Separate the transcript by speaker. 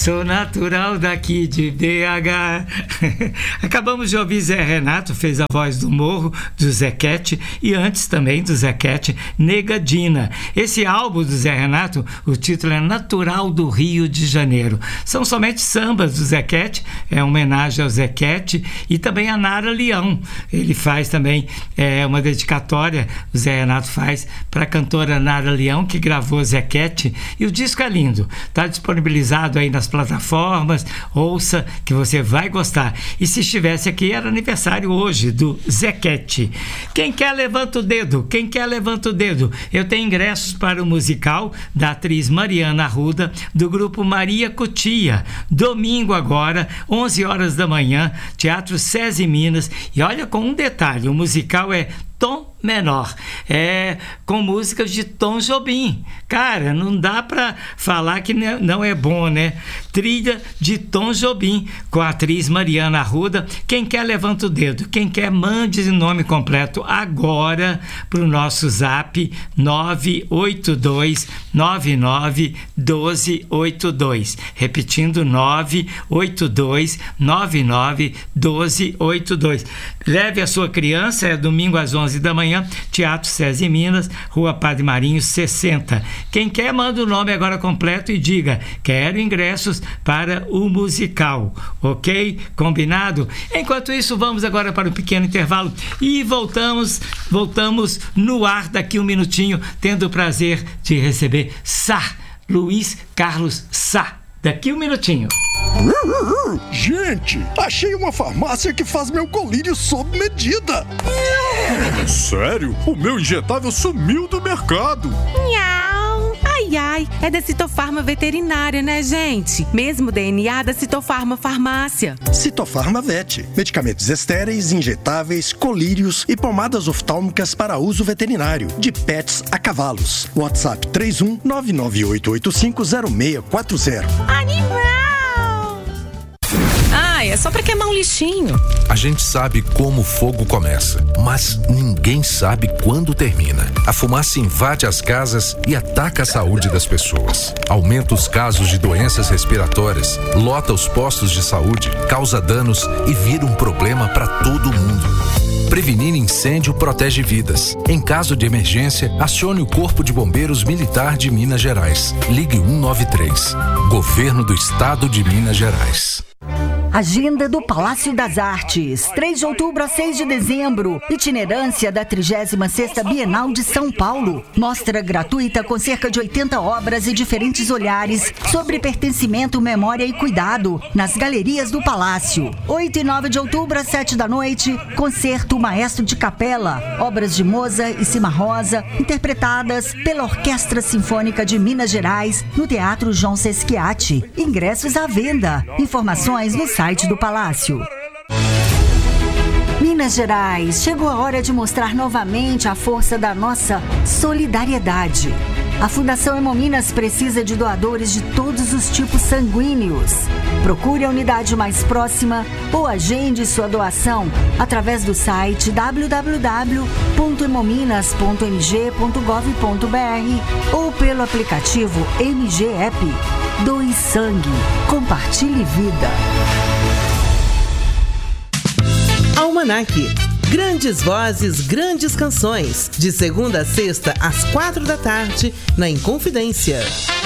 Speaker 1: Sou natural daqui de BH. Acabamos de ouvir Zé Renato, fez a voz do Morro, do Zequete, e antes também do Zequete, Negadina. Esse álbum do Zé Renato, o título é Natural do Rio de Janeiro. São somente sambas do Zequete, é uma homenagem ao Zequete e também a Nara Leão. Ele faz também uma dedicatória, o Zé Renato faz para a cantora Nara Leão, que gravou Zequete, e o disco é lindo. Está disponibilizado aí nas plataformas, ouça que você vai gostar. E se estivesse aqui, era aniversário hoje do Zequete. Quem quer, levanta o dedo. Quem quer, levanta o dedo. Eu tenho ingressos para o musical da atriz Mariana Arruda, do grupo Maria Cotia. Domingo agora, 11 horas da manhã, Teatro SESI Minas. E olha, com um detalhe, o musical é Tom menor, com músicas de Tom Jobim. Cara, não dá para falar que não é bom, né? Trilha de Tom Jobim, com a atriz Mariana Arruda. Quem quer, levanta o dedo. Quem quer, mande o nome completo agora para o nosso zap 982991282. Repetindo, 982991282. Leve a sua criança, é domingo às 11 da manhã, Teatro SESI Minas, Rua Padre Marinho 60. Quem quer, manda o nome agora completo e diga: quero ingressos para o musical, ok? Combinado? Enquanto isso, vamos agora para um pequeno intervalo e voltamos no ar daqui um minutinho, tendo o prazer de receber Luiz Carlos Sá. Daqui um minutinho.
Speaker 2: Gente, achei uma farmácia que faz meu colírio sob medida. Sério? O meu injetável sumiu do mercado.
Speaker 3: Miau. Ai, é da Citofarma Veterinária, né, gente? Mesmo DNA da Citofarma Farmácia.
Speaker 2: Citofarma Vet. Medicamentos estéreis, injetáveis, colírios e pomadas oftálmicas para uso veterinário. De pets a cavalos. WhatsApp 31-998850640.
Speaker 3: Animal! É só pra queimar um lixinho.
Speaker 4: A gente sabe como o fogo começa, mas ninguém sabe quando termina. A fumaça invade as casas e ataca a saúde das pessoas. Aumenta os casos de doenças respiratórias, lota os postos de saúde, causa danos e vira um problema para todo mundo. Prevenir incêndio protege vidas. Em caso de emergência, acione o Corpo de Bombeiros Militar de Minas Gerais. Ligue 193. Governo do Estado de Minas Gerais.
Speaker 5: Agenda do Palácio das Artes, 3 de outubro a 6 de dezembro, itinerância da 36ª Bienal de São Paulo. Mostra gratuita com cerca de 80 obras e diferentes olhares sobre pertencimento, memória e cuidado, nas galerias do Palácio. 8 e 9 de outubro às 7 da noite, concerto Maestro de Capela, obras de Mozart e Cimarosa, interpretadas pela Orquestra Sinfônica de Minas Gerais, no Teatro João Sesquiati. Ingressos à venda. Informações no site do Palácio. Minas Gerais, chegou a hora de mostrar novamente a força da nossa solidariedade. A Fundação Hemominas precisa de doadores de todos os tipos sanguíneos. Procure a unidade mais próxima ou agende sua doação através do site www.hemominas.mg.gov.br ou pelo aplicativo MG App. Doe sangue. Compartilhe vida.
Speaker 6: Almanac. Grandes vozes, grandes canções. De segunda a sexta, às 4 da tarde, na Inconfidência.